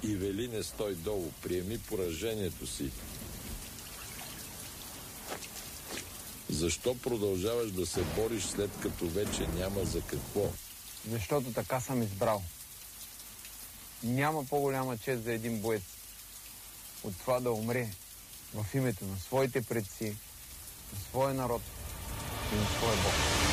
Ивелине, стой долу, приеми поражението си. Защо продължаваш да се бориш, след като вече няма за какво? Защото така съм избрал. Няма по-голяма чест за един боец от това да умре в името на своите предци, на своя народ и на своя Бог.